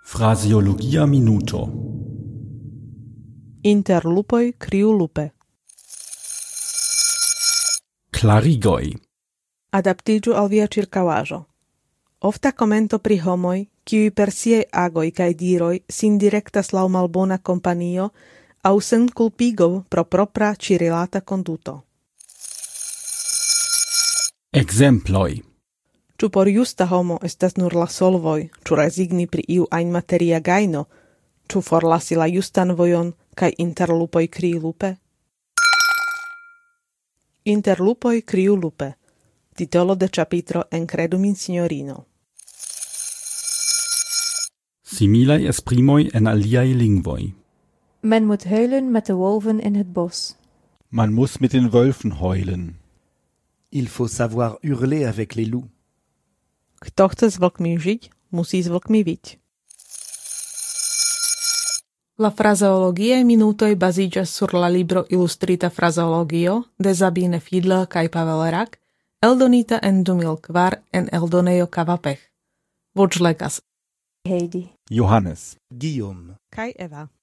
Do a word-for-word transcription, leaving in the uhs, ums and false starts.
Fraseologia minuto. Inter lupoj kriu lupe. Klarigoj. Adaptiĝu al via ĉirkaŭaĵo. Ofta komento pri homoj, kiuj per siaj agoj kaj diroj sin direktas laŭ malbona kompanio aŭ senkulpigo pro propra ĉirilata konduto. Ekzemploj. Ĉu por justa homo estas nur la solvoj, ĉu rezigni pri iu ajn materia gajno, ĉu forlasi la justan vojon kaj inter lupoj krii lupe? Inter lupoj kriu lupe. Titolo de ĉapitro en Kredu min, sinjorino. Similaj esprimoj en aliaj lingvoj. Men moet huilen met de wolven in het bos. Man muss mit den Wölfen heulen. Il faut savoir hurler avec les loups. Kto chce s vlkmi žiť, musí s vlkmi viť. La fraseologiae minutoj baziĝas sur la libro Ilustrita fraseologio de Sabine Fiedler kaj Pavel Rak, eldonita en du mil kvar en eldonejo Kavapech. Voĉlegas Heidi. Johannes. Guillaume. kaj Eva.